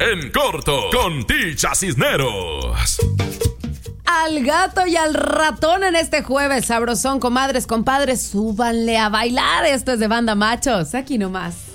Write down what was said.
En corto con Ticha Cisneros. Al gato y al ratón en este jueves sabrosón, comadres, compadres, súbanle a bailar. Esto es de Banda Machos, aquí nomás.